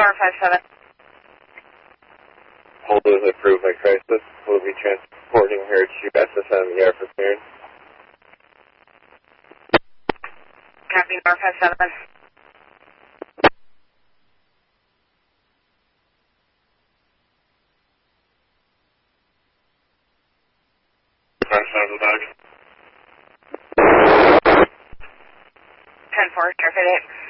North 57. Hold is approved by crisis. We'll be transporting her to SSM ER for clearance. Copy, North 57. North 10-4, Air 58.